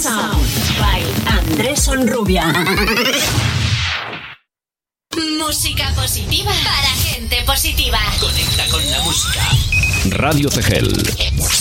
Sound by Andrés Onrubia. Música positiva para gente positiva. Conecta con la música. Radio Tegel.